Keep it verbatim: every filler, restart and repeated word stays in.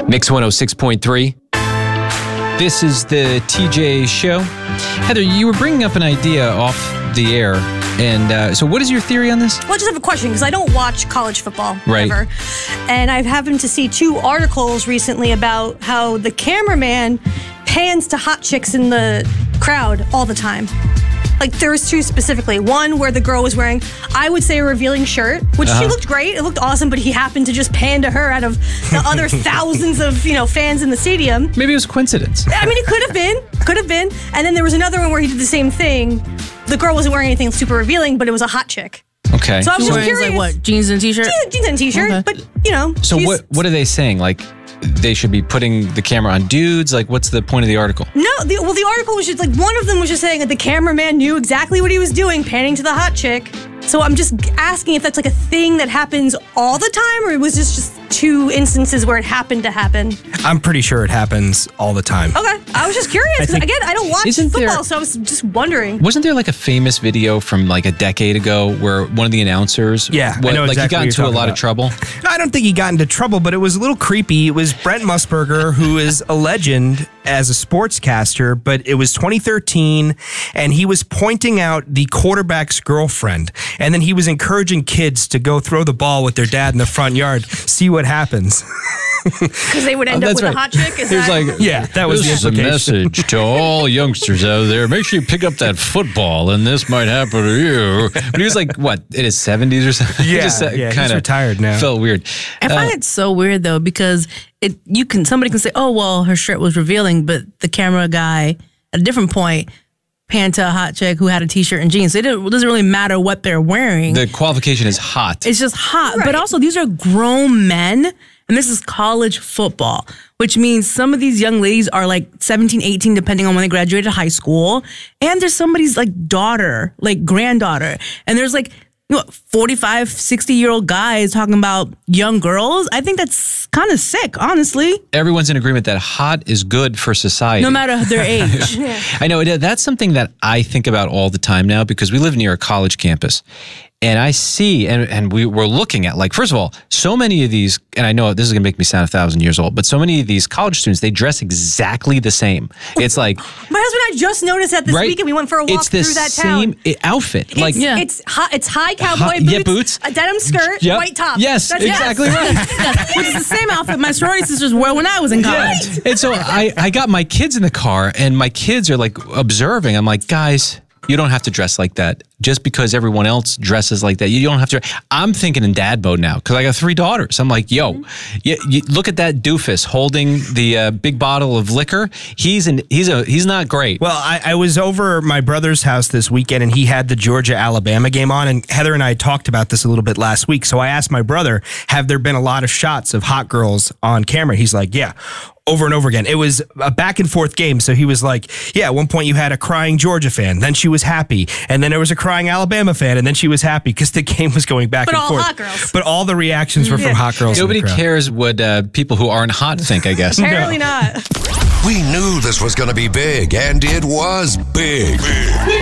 Mix one oh six point three. This is the T J Show. Heather, you were bringing up an idea off the air. And uh, so what is your theory on this? Well, I just have a question because I don't watch college football right. ever. And I've happened to see two articles recently about how the cameraman pans to hot chicks in the crowd all the time. Like, there's two specifically. One where the girl was wearing, I would say, a revealing shirt, which uh-huh. she looked great. It looked awesome, but he happened to just pan to her out of the other thousands of, you know, fans in the stadium. Maybe it was a coincidence. I mean, it could have been. Could have been. And then there was another one where he did the same thing. The girl wasn't wearing anything super revealing, but it was a hot chick. Okay. So I was She just wears, curious. like, what, jeans and t-shirt? Jeans, jeans and t-shirt, Okay. but, you know. So she's- what what are they saying? Like, they should be putting the camera on dudes? Like, what's the point of the article? No, the, well, the article was just like, one of them was just saying that the cameraman knew exactly what he was doing, panning to the hot chick. So I'm just asking if that's like a thing that happens all the time, or it was just, just two instances where it happened to happen. I'm pretty sure it happens all the time. Okay, I was just curious, because think- again, I don't watch Isn't football, there- so I was just wondering. Wasn't there like a famous video from like a decade ago where one of the announcers, Yeah, I what, know like exactly he got what into you're a lot talking of trouble? I don't think he got into trouble, but it was a little creepy. It was Brent Musburger, who is a legend as a sportscaster, but it was twenty thirteen, and he was pointing out the quarterback's girlfriend, and then he was encouraging kids to go throw the ball with their dad in the front yard, see what happens. Because they would end Oh, up that's with right. a hot chick? Is He was that- like, Yeah, that was this the is a implication. message to all youngsters out there. Make sure you pick up that football, and this might happen to you. But he was like, what, in his seventies or something? Yeah, Just, uh, yeah, he's kinda retired now. Felt weird. I find Uh, it so weird though, because it you can somebody can say, oh well, her shirt was revealing, but the camera guy at a different point panned to a hot chick who had a t-shirt and jeans. So it doesn't it doesn't really matter what they're wearing. the qualification is hot. It's just hot. Right. But also, these are grown men, and this is college football, which means some of these young ladies are like seventeen, eighteen, depending on when they graduated high school. And there's somebody's like daughter, like granddaughter. And there's like, you know, forty-five, sixty year old guys talking about young girls. I think that's kind of sick, honestly, Everyone's in agreement that hot is good for society. no matter their age. I know it, that's something that I think about all the time now because we live near a college campus. And I see, and, and we were looking at, like, first of all, so many of these, and I know this is going to make me sound a thousand years old, but so many of these college students, they dress exactly the same. It's like, My husband and I just noticed that this right? weekend. We went for a walk it's the through that same town. i- outfit. It's, like, Yeah. it's, high, it's high cowboy High- boots, yeah, boots. a denim skirt, Yep. white top. Yes, That's exactly right. Which is the same outfit my sorority sisters wore when I was in college. And so I, I got my kids in the car, and my kids are like observing. I'm like, guys, you don't have to dress like that. Just because everyone else dresses like that, you don't have to. I'm thinking in dad mode now because I got three daughters. I'm like, yo, you, you look at that doofus holding the uh, big bottle of liquor. He's an he's a he's not great. Well, I, I was over at my brother's house this weekend, and he had the Georgia-Alabama game on, and Heather and I talked about this a little bit last week. So I asked my brother, have there been a lot of shots of hot girls on camera? He's like, yeah, over and over again. It was a back and forth game. So he was like, yeah, at one point you had a crying Georgia fan, then she was happy, and then there was a crying Alabama fan, and then she was happy because the game was going back But and all forth. hot girls. But all the reactions were from hot girls. in the Nobody crowd. cares what uh, people who aren't hot think, I guess. Apparently not. We knew this was going to be big, and it was big.